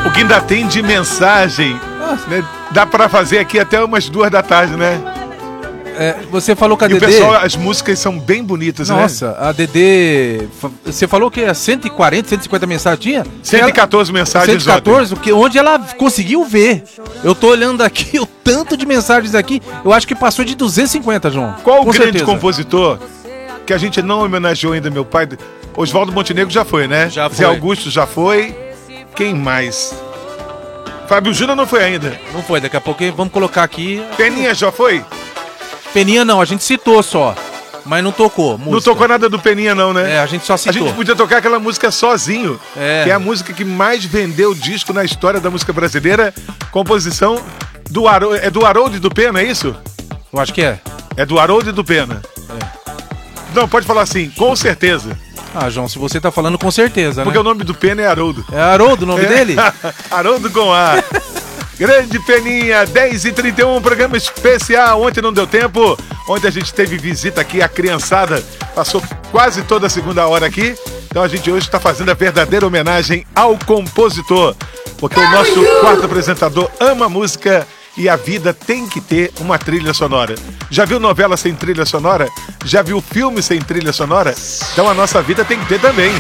O que ainda tem de mensagem, né? Dá pra fazer aqui até umas 2 da tarde, né? Você falou que a E Dedê... o pessoal, as músicas são bem bonitas, né? Nossa, a Dedê... Você falou que 140, 150 mensagens tinha? 114 mensagens 114, onde ela conseguiu ver. Eu tô olhando aqui, o tanto de mensagens aqui, eu acho que passou de 250, João. Qual o Com grande certeza. compositor que a gente não homenageou ainda, meu pai? Oswaldo Montenegro já foi, né? Já foi. Zé Augusto já foi. Quem mais? Fábio Júnior não foi ainda. Não foi, daqui a pouco vamos colocar aqui. Peninha já foi? Peninha não, a gente citou só, mas não tocou música. Não tocou nada do Peninha não, né? A gente só citou. A gente podia tocar aquela música Sozinho, que é a música que mais vendeu disco na história da música brasileira. Composição do Haroldo e do Pena, é isso? Eu acho que é. É do Haroldo e do Pena. Não, pode falar assim, com certeza. João, se você tá falando com certeza, porque o nome do Pena é Haroldo. É Haroldo o nome dele? Haroldo com A. Grande Peninha, 10h31, programa especial. Ontem não deu tempo. Ontem a gente teve visita aqui, a criançada passou quase toda a segunda hora aqui. Então a gente hoje está fazendo a verdadeira homenagem ao compositor. Porque o nosso quarto apresentador ama música e a vida tem que ter uma trilha sonora. Já viu novela sem trilha sonora? Já viu filme sem trilha sonora? Então a nossa vida tem que ter também.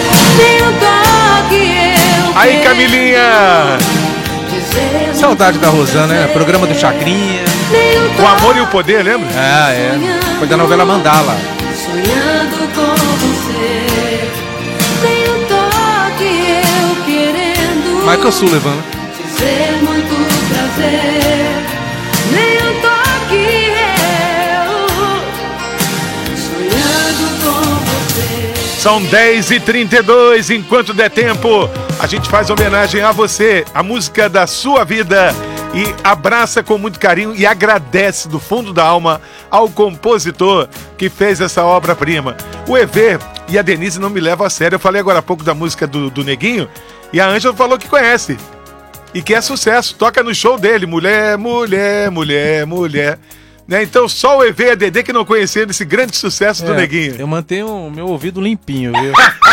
Aí, Camilinha! Saudade da Rosana, né? Programa do Chacrinha. O Amor e o Poder, lembra? Foi da novela Mandala. Sonhando com você, tem um toque eu querendo. Michael Sullivan, né? Dizer muito prazer, nem um toque eu sonhando com você. São 10h32, enquanto der tempo, a gente faz homenagem a você, a música da sua vida, e abraça com muito carinho e agradece do fundo da alma ao compositor que fez essa obra-prima. O EV e a Denise não me levam a sério. Eu falei agora há pouco da música do Neguinho e a Ângela falou que conhece e que é sucesso, toca no show dele, Mulher, Mulher, Mulher, Mulher. Né? Então só o EV e a Dedê que não conheceram esse grande sucesso do Neguinho. Eu mantenho o meu ouvido limpinho, viu?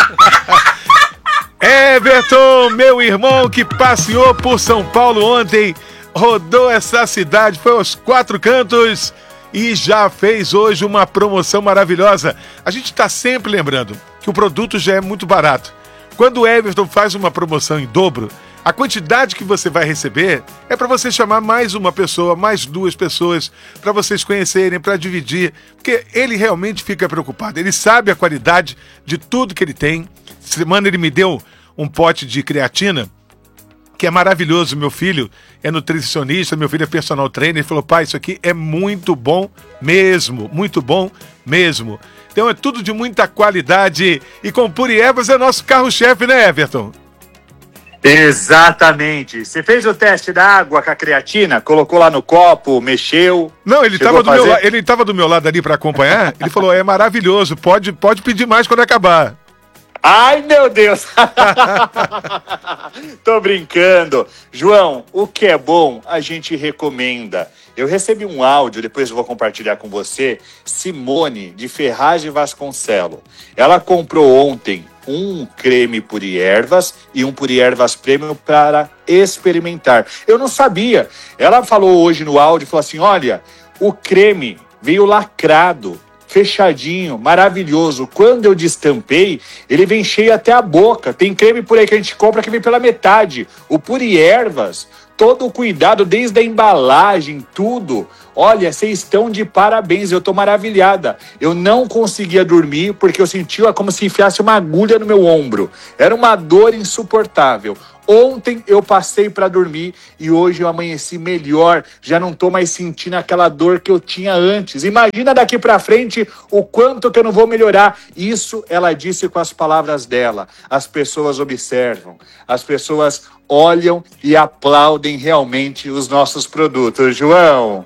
Everton, meu irmão que passeou por São Paulo ontem, rodou essa cidade, foi aos 4 cantos e já fez hoje uma promoção maravilhosa. A gente está sempre lembrando que o produto já é muito barato. Quando o Everton faz uma promoção em dobro, a quantidade que você vai receber é para você chamar mais uma pessoa, mais 2 pessoas, para vocês conhecerem, para dividir, porque ele realmente fica preocupado. Ele sabe a qualidade de tudo que ele tem. Semana ele me deu um pote de creatina, que é maravilhoso. Meu filho é nutricionista, meu filho é personal trainer. Ele falou: pai, isso aqui é muito bom mesmo, muito bom mesmo. Então é tudo de muita qualidade. E com Pura Ervas é nosso carro-chefe, né, Everton? Exatamente. Você fez o teste da água com a creatina? Colocou lá no copo, mexeu? Não, ele estava do meu lado ali para acompanhar. Ele falou: é maravilhoso, pode pedir mais quando acabar. Ai, meu Deus! Tô brincando. João, o que é bom, a gente recomenda. Eu recebi um áudio, depois eu vou compartilhar com você, Simone, de Ferragem Vasconcelo. Ela comprou ontem um creme Pura Ervas e um Pura Ervas Premium para experimentar. Eu não sabia. Ela falou hoje no áudio, falou assim: olha, o creme veio lacrado, fechadinho, maravilhoso. Quando eu destampei, ele vem cheio até a boca. Tem creme por aí que a gente compra que vem pela metade. O Pura Ervas, todo o cuidado, desde a embalagem, tudo. Olha, vocês estão de parabéns, eu tô maravilhada. Eu não conseguia dormir porque eu sentia como se enfiasse uma agulha no meu ombro. Era uma dor insuportável. Ontem eu passei para dormir e hoje eu amanheci melhor. Já não tô mais sentindo aquela dor que eu tinha antes. Imagina daqui para frente o quanto que eu não vou melhorar. Isso ela disse com as palavras dela. As pessoas observam, as pessoas olham e aplaudem realmente os nossos produtos. João.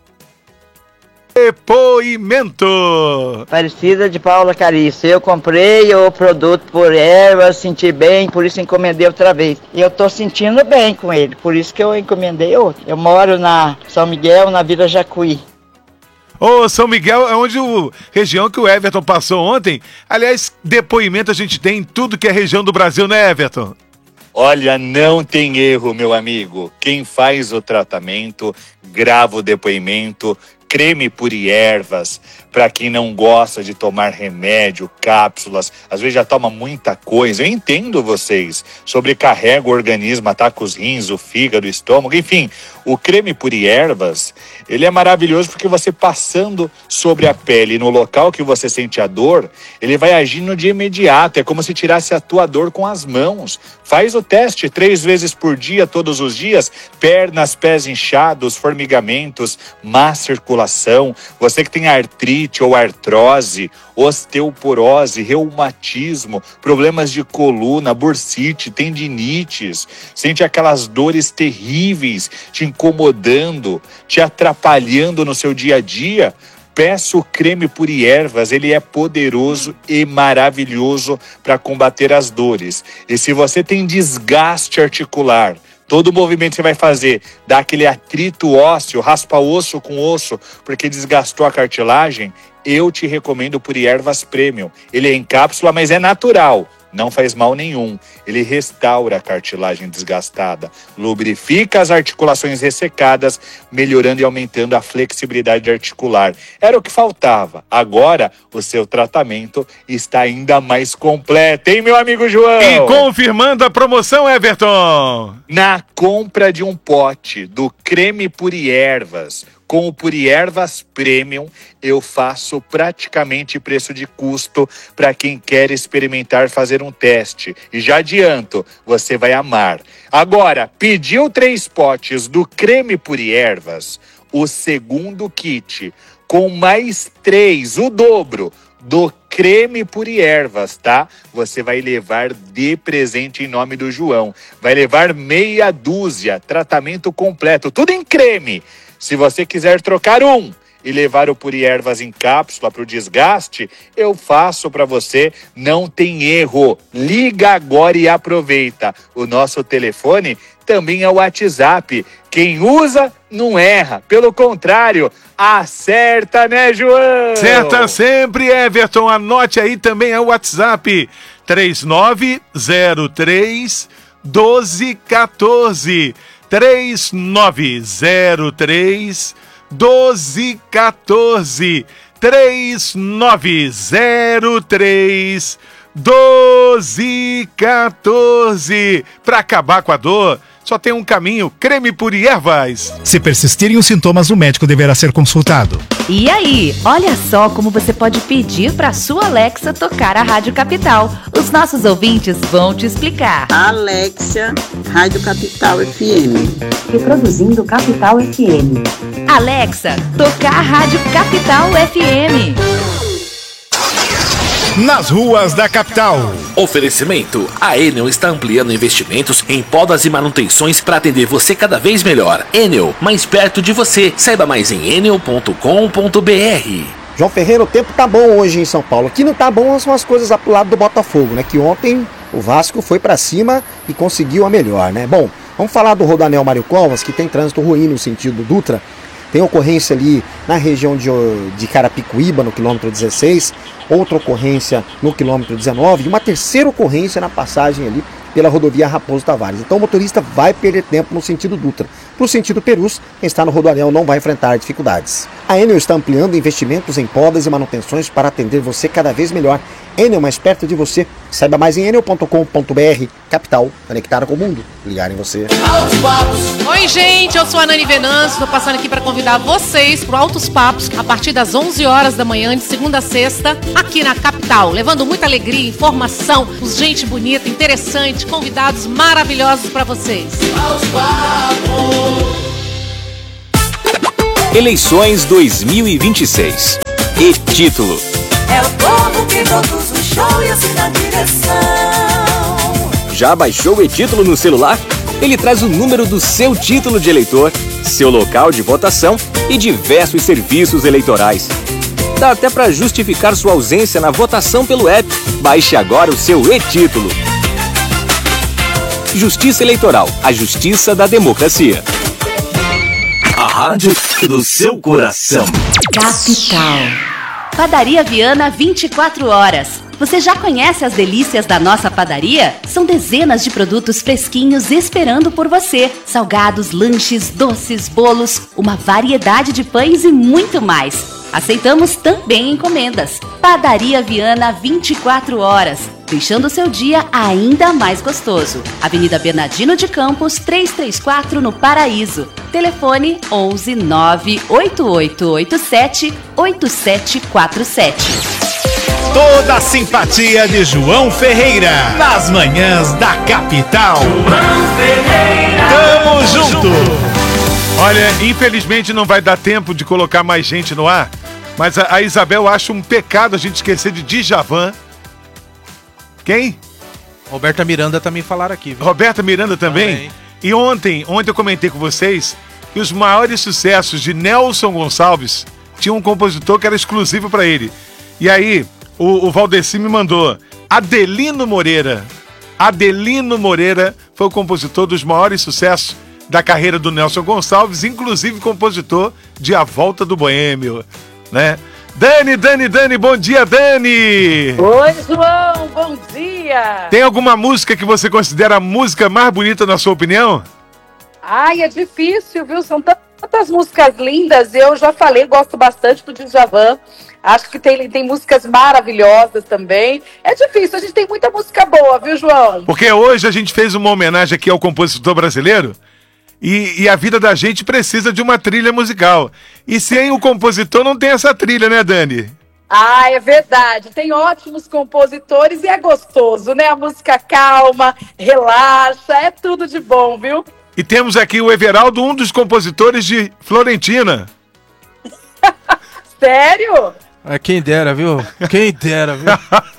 Depoimento. Aparecida de Paula Carício. Eu comprei o produto Pura Ervas, senti bem, por isso encomendei outra vez. E eu tô sentindo bem com ele, por isso que eu encomendei outro. Eu moro na São Miguel, na Vila Jacuí. São Miguel é onde região que o Everton passou ontem. Aliás, depoimento a gente tem em tudo que é região do Brasil, né, Everton? Olha, não tem erro, meu amigo. Quem faz o tratamento, grava o depoimento, creme Puri Ervas, para quem não gosta de tomar remédio, cápsulas, às vezes já toma muita coisa. Eu entendo vocês, sobrecarrega o organismo, ataca os rins, o fígado, o estômago, enfim. O creme Puri Ervas, ele é maravilhoso porque você passando sobre a pele no local que você sente a dor, ele vai agindo de imediato, é como se tirasse a tua dor com as mãos. Faz o teste 3 vezes por dia, todos os dias, pernas, pés inchados, formigamentos, má circulação, você que tem artrite ou artrose, osteoporose, reumatismo, problemas de coluna, bursite, tendinites, sente aquelas dores terríveis te incomodando, te atrapalhando no seu dia a dia, peça o creme Puri Ervas, ele é poderoso e maravilhoso para combater as dores. E se você tem desgaste articular, todo movimento que você vai fazer dá aquele atrito ósseo, raspa osso com osso, porque desgastou a cartilagem, eu te recomendo o Puri Ervas Premium. Ele é em cápsula, mas é natural. Não faz mal nenhum. Ele restaura a cartilagem desgastada, lubrifica as articulações ressecadas, melhorando e aumentando a flexibilidade articular. Era o que faltava. Agora, o seu tratamento está ainda mais completo, hein, meu amigo João? E confirmando a promoção, Everton. Na compra de um pote do creme Puri Ervas, com o Puri Ervas Premium, eu faço praticamente preço de custo para quem quer experimentar fazer um teste. E já adianto, você vai amar. Agora, pediu 3 potes do creme Puri Ervas, o segundo kit, com mais 3, o dobro, do creme Puri Ervas, tá? Você vai levar de presente em nome do João. Vai levar meia dúzia, tratamento completo, tudo em creme. Se você quiser trocar um e levar o Puri Ervas em cápsula para o desgaste, eu faço para você, não tem erro. Liga agora e aproveita. O nosso telefone também é o WhatsApp. Quem usa, não erra. Pelo contrário, acerta, né, João? Acerta sempre, Everton. Anote aí também é o WhatsApp. 3903 1214. 3903 1214. 3903 1214. Para acabar com a dor, só tem um caminho: creme Puri Ervas. Se persistirem os sintomas, o médico deverá ser consultado. E aí, olha só como você pode pedir para sua Alexa tocar a Rádio Capital. Os nossos ouvintes vão te explicar. Alexa, Rádio Capital FM. Reproduzindo Capital FM. Alexa, tocar a Rádio Capital FM. Nas ruas da capital. Oferecimento: a Enel está ampliando investimentos em podas e manutenções para atender você cada vez melhor. Enel, mais perto de você. Saiba mais em enel.com.br. João Ferreira, o tempo tá bom hoje em São Paulo. Aqui não tá bom são as coisas pro lado do Botafogo, né? Que ontem o Vasco foi para cima e conseguiu a melhor, né? Bom, vamos falar do Rodoanel Mário Covas, que tem trânsito ruim no sentido Dutra. Tem ocorrência ali na região de Carapicuíba, no quilômetro 16, outra ocorrência no quilômetro 19 e uma terceira ocorrência na passagem ali pela rodovia Raposo Tavares. Então o motorista vai perder tempo no sentido Dutra. Para o sentido Perus, quem está no Rodoanel não vai enfrentar dificuldades. A Enel está ampliando investimentos em podas e manutenções para atender você cada vez melhor. Enel, mais perto de você. Saiba mais em enel.com.br. Capital, conectada com o mundo. Ligar em você. Oi, gente, eu sou a Nani Venâncio. Estou passando aqui para convidar vocês para o Altos Papos, a partir das 11 horas da manhã, de segunda a sexta, aqui na Capital. Levando muita alegria, informação, gente bonita, interessante, convidados maravilhosos para vocês. Altos Papos. Eleições 2026. E título: é o povo que produz o show e assina a direção. Já baixou o e-título no celular? Ele traz o número do seu título de eleitor, seu local de votação e diversos serviços eleitorais. Dá até para justificar sua ausência na votação pelo app. Baixe agora o seu e-título. Justiça Eleitoral, a justiça da democracia. A rádio do seu coração. Capital. Padaria Viana 24 horas. Você já conhece as delícias da nossa padaria? São dezenas de produtos fresquinhos esperando por você. Salgados, lanches, doces, bolos, uma variedade de pães e muito mais. Aceitamos também encomendas. Padaria Viana 24 horas, deixando o seu dia ainda mais gostoso. Avenida Bernardino de Campos, 334 no Paraíso. Telefone 11 98887 8747. Toda a simpatia de João Ferreira, nas manhãs da capital. João Ferreira. Tamo junto. Olha, infelizmente não vai dar tempo de colocar mais gente no ar, mas a Isabel acha um pecado a gente esquecer de Djavan. Quem? Roberta Miranda também falaram aqui. Viu? Roberta Miranda também? E ontem eu comentei com vocês que os maiores sucessos de Nelson Gonçalves tinha um compositor que era exclusivo para ele. E aí, o Valdeci me mandou Adelino Moreira. Adelino Moreira foi o compositor dos maiores sucessos da carreira do Nelson Gonçalves, inclusive compositor de A Volta do Boêmio, né? Dani, bom dia, Dani! Oi, João, bom dia! Tem alguma música que você considera a música mais bonita na sua opinião? Ai, é difícil, viu? São tantas músicas lindas, eu já falei, gosto bastante do Djavan, acho que tem músicas maravilhosas também. É difícil, a gente tem muita música boa, viu, João? Porque hoje a gente fez uma homenagem aqui ao compositor brasileiro, e a vida da gente precisa de uma trilha musical. E sem o compositor não tem essa trilha, né, Dani? Ah, é verdade. Tem ótimos compositores e é gostoso, né? A música calma, relaxa, é tudo de bom, viu? E temos aqui o Everaldo, um dos compositores de Florentina. Sério? Quem dera, viu? Quem dera, viu?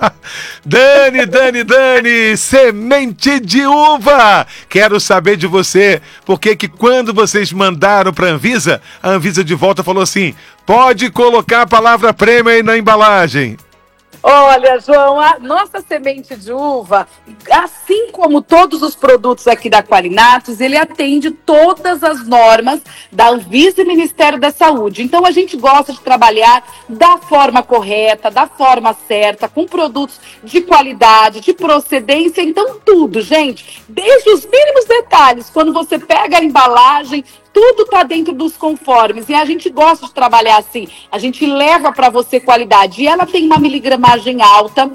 Dani, semente de uva! Quero saber de você, porque que quando vocês mandaram para a Anvisa de volta falou assim, pode colocar a palavra prêmio aí na embalagem. Olha, João, a nossa semente de uva, assim como todos os produtos aqui da Qualinatos, ele atende todas as normas da Anvisa e Ministério da Saúde. Então, a gente gosta de trabalhar da forma correta, da forma certa, com produtos de qualidade, de procedência. Então, tudo, gente, desde os mínimos detalhes, quando você pega a embalagem, tudo está dentro dos conformes e a gente gosta de trabalhar assim. A gente leva para você qualidade. E ela tem uma miligramagem alta,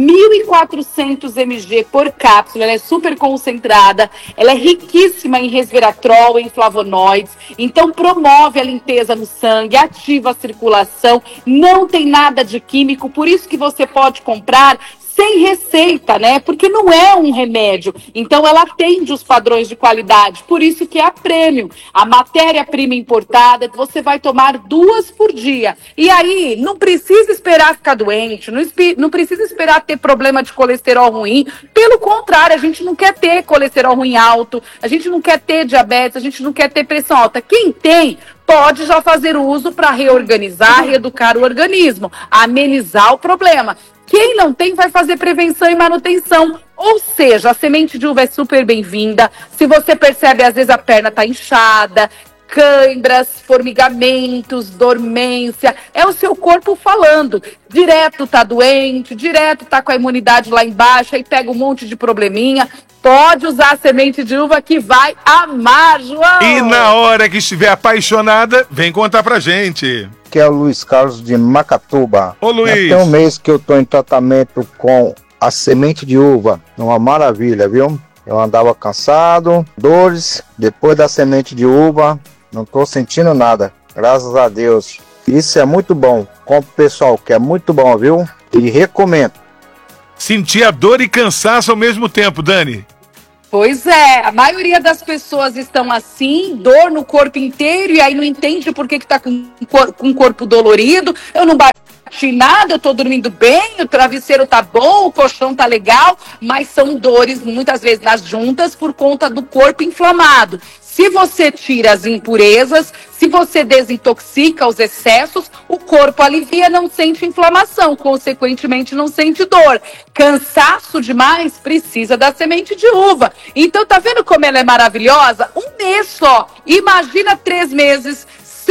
1.400 mg por cápsula. Ela é super concentrada. Ela é riquíssima em resveratrol, em flavonoides. Então promove a limpeza no sangue, ativa a circulação. Não tem nada de químico. Por isso que você pode comprar sem receita, né? Porque não é um remédio. Então, ela atende os padrões de qualidade. Por isso que é a Premium. A matéria-prima importada, você vai tomar 2 por dia. E aí, não precisa esperar ficar doente, não precisa esperar ter problema de colesterol ruim. Pelo contrário, a gente não quer ter colesterol ruim alto, a gente não quer ter diabetes, a gente não quer ter pressão alta. Quem tem, pode já fazer uso para reorganizar, reeducar o organismo, amenizar o problema. Quem não tem vai fazer prevenção e manutenção. Ou seja, a semente de uva é super bem-vinda. Se você percebe, às vezes a perna está inchada, câimbras, formigamentos, dormência, é o seu corpo falando. Direto tá doente, direto tá com a imunidade lá embaixo, aí pega um monte de probleminha. Pode usar a semente de uva que vai amar, João! E na hora que estiver apaixonada, vem contar pra gente. Que é o Luiz Carlos de Macatuba. Ô, Luiz! Já tem um mês que eu tô em tratamento com a semente de uva. Uma maravilha, viu? Eu andava cansado, dores, depois da semente de uva, não tô sentindo nada, graças a Deus. Isso é muito bom, compre pessoal, que é muito bom, viu? E recomendo. Sentir a dor e cansaço ao mesmo tempo, Dani. Pois é, a maioria das pessoas estão assim, dor no corpo inteiro, e aí não entende por que tá com o corpo dolorido. Eu não bati nada, eu tô dormindo bem, o travesseiro tá bom, o colchão tá legal, mas são dores muitas vezes nas juntas por conta do corpo inflamado. Se você tira as impurezas, se você desintoxica os excessos, o corpo alivia, não sente inflamação, consequentemente não sente dor. Cansaço demais, precisa da semente de uva. Então tá vendo como ela é maravilhosa? Um mês só, imagina 3 meses,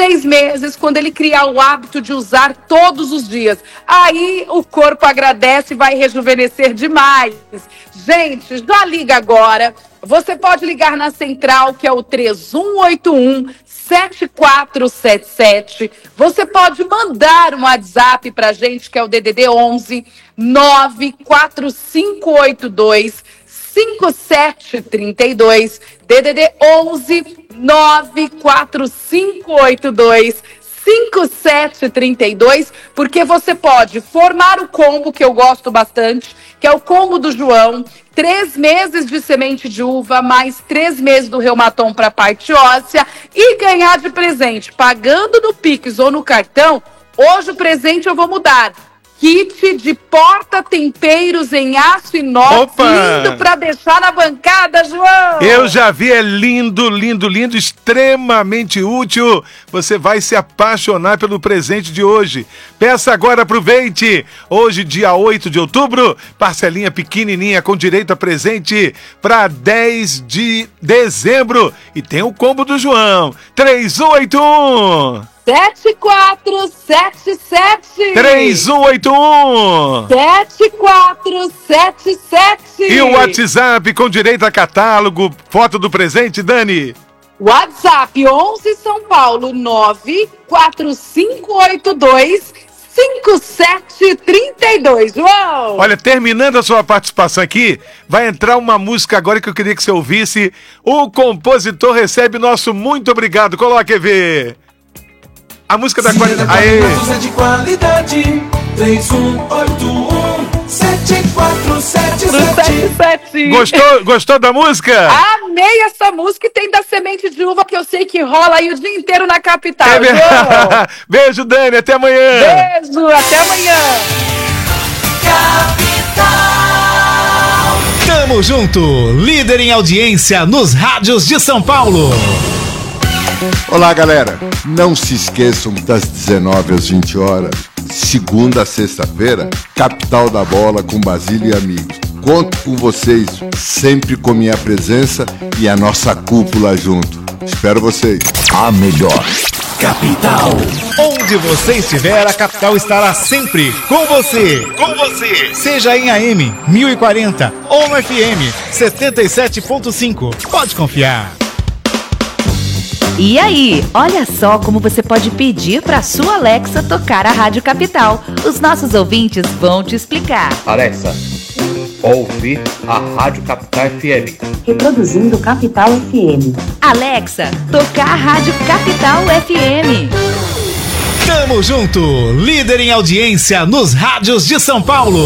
6 meses, quando ele criar o hábito de usar todos os dias. Aí o corpo agradece e vai rejuvenescer demais. Gente, já liga agora. Você pode ligar na central, que é o 3181-7477. Você pode mandar um WhatsApp pra gente, que é o DDD 11 94582 5732, DDD 11 94582 5732, porque você pode formar o combo, que eu gosto bastante, que é o combo do João, 3 meses de semente de uva, mais 3 meses do Reumatom para parte óssea, e ganhar de presente, pagando no Pix ou no cartão. Hoje o presente eu vou mudar. Kit de porta-temperos em aço inox. Opa! Lindo pra deixar na bancada, João! Eu já vi, é lindo, lindo, lindo, extremamente útil. Você vai se apaixonar pelo presente de hoje. Peça agora, aproveite. Hoje, dia 8 de outubro, parcelinha pequenininha com direito a presente para 10 de dezembro. E tem o combo do João. 3181 7477 3181 7477. E o WhatsApp com direito a catálogo, foto do presente, Dani. WhatsApp 11 São Paulo 94582 5732. João! Olha, terminando a sua participação aqui, vai entrar uma música agora que eu queria que você ouvisse. O compositor recebe nosso muito obrigado. Coloque, EV. A música da qualidade. Aê! É de qualidade. 3181-7477. Gostou da música? Amei essa música, e tem da semente de uva, que eu sei que rola aí o dia inteiro na capital. Beijo, Dani, até amanhã. Beijo, até amanhã. Tamo junto, líder em audiência nos rádios de São Paulo. Olá, galera. Não se esqueçam das 19 às 20 horas, segunda a sexta-feira, Capital da Bola com Basílio e amigos. Conto com vocês sempre com minha presença e a nossa cúpula junto. Espero vocês. A melhor Capital. Onde você estiver, a Capital estará sempre com você. Com você. Seja em AM 1040 ou no FM 77.5. Pode confiar. E aí, olha só como você pode pedir para sua Alexa tocar a Rádio Capital. Os nossos ouvintes vão te explicar. Alexa, ouve a Rádio Capital FM. Reproduzindo Capital FM. Alexa, tocar a Rádio Capital FM. Tamo junto, líder em audiência nos rádios de São Paulo.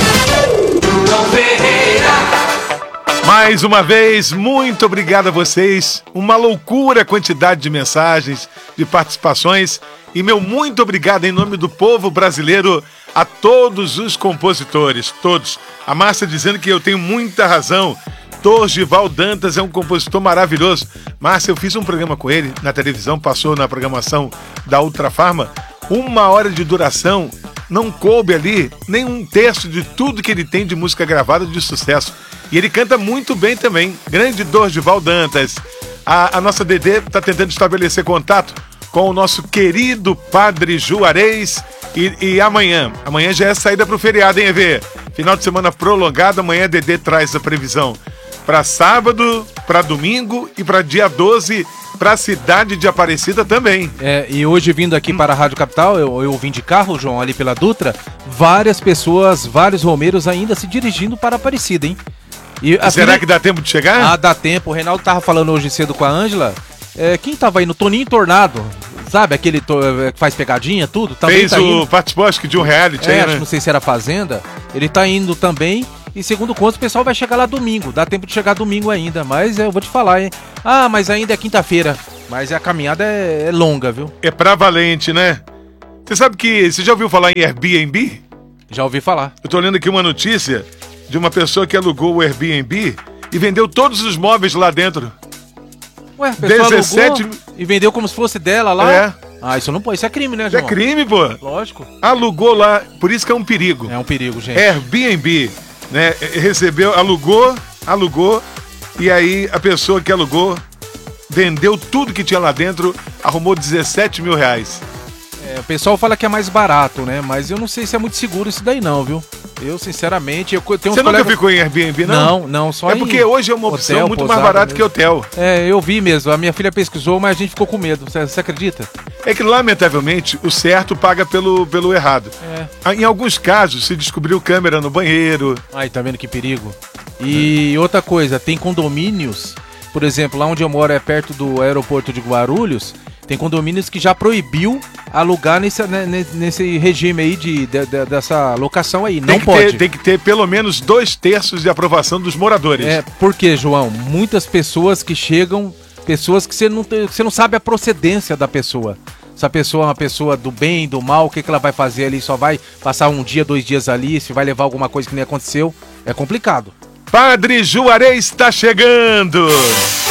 Mais uma vez, muito obrigado a vocês. Uma loucura a quantidade de mensagens, de participações. E meu muito obrigado em nome do povo brasileiro a todos os compositores, todos. A Márcia dizendo que eu tenho muita razão. Dorival Dantas é um compositor maravilhoso. Márcia, eu fiz um programa com ele na televisão, passou na programação da Ultra Farma. 1 hora de duração, não coube ali nem 1/3 de tudo que ele tem de música gravada de sucesso. E ele canta muito bem também. Grande Dorival Dantas. A nossa Dedê está tentando estabelecer contato com o nosso querido Padre Juarez. E amanhã já é saída para o feriado, hein, EV? Final de semana prolongado, amanhã a Dedê traz a previsão para sábado, para domingo e para dia 12 para a cidade de Aparecida também. E hoje vindo aqui para a Rádio Capital, eu vim de carro, João, ali pela Dutra, várias pessoas, vários romeiros ainda se dirigindo para Aparecida, hein? Será que dá tempo de chegar? Dá tempo. O Reinaldo tava falando hoje cedo com a Ângela. Quem tava aí no Toninho Tornado, sabe? Aquele que faz pegadinha, tudo. Também participou, acho que de um reality aí, né? Não sei se era Fazenda. Ele tá indo também. E segundo contas, o pessoal vai chegar lá domingo. Dá tempo de chegar domingo ainda. Mas eu vou te falar, hein? Mas ainda é quinta-feira. Mas a caminhada é longa, viu? É pra valente, né? Você sabe que... Você já ouviu falar em Airbnb? Já ouvi falar. Eu tô lendo aqui uma notícia de uma pessoa que alugou o Airbnb e vendeu todos os móveis lá dentro. Ué, a pessoa alugou e vendeu como se fosse dela lá? Isso não pode, isso é crime, né, João? É crime, pô. Lógico. Alugou lá, por isso que é um perigo. É um perigo, gente. Airbnb, né, alugou, e aí a pessoa que alugou vendeu tudo que tinha lá dentro, arrumou 17 mil reais. O pessoal fala que é mais barato, né? Mas eu não sei se é muito seguro isso daí não, viu? Eu, sinceramente, tenho uns Você nunca ficou em Airbnb, não? Não, só É porque hoje é uma opção hotel, muito pousada mais barata mesmo. que hotel. Eu vi mesmo. A minha filha pesquisou, mas a gente ficou com medo. Você acredita? É que, lamentavelmente, o certo paga pelo errado. Em alguns casos, se descobriu câmera no banheiro. Ai, tá vendo que perigo? E outra coisa, tem condomínios, por exemplo, lá onde eu moro é perto do aeroporto de Guarulhos, tem condomínios que já proibiu alugar nesse regime aí dessa locação aí. Não pode. Tem que ter pelo menos 2/3 de aprovação dos moradores. Por quê, João? Muitas pessoas que chegam, pessoas que você não sabe a procedência da pessoa. Se a pessoa é uma pessoa do bem, do mal, o que ela vai fazer ali? Só vai passar 1 dia, 2 dias ali, se vai levar alguma coisa que nem aconteceu. É complicado. Padre Juarez está chegando!